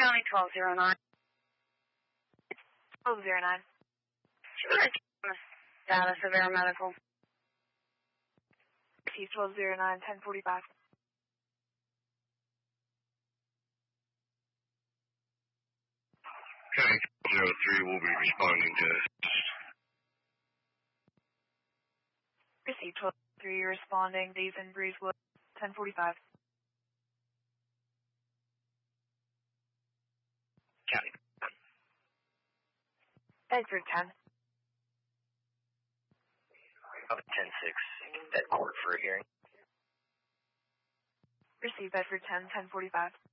County 1209. 1209. Status of air medical. Received 1209, 1045. County 03 will be responding to. Received 1203, responding, Days in Breezewood, 1045. County. Bedford 10. Up at 10-6, that court for a hearing. Received Bedford 10, 1045.